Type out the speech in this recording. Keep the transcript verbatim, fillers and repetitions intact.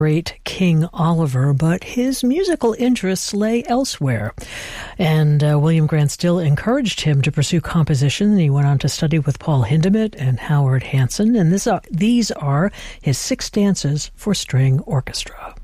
great King Oliver, but his musical interests lay elsewhere. And uh, William Grant Still encouraged him to pursue composition. He went on to study with Paul Hindemith and Howard Hanson, and this, uh, these are his six stanzas for string orchestra.